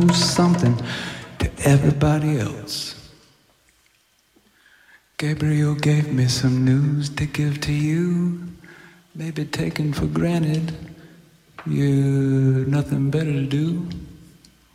something to everybody else. Gabriel gave me some news to give to you, maybe taken for granted. You nothing better to do.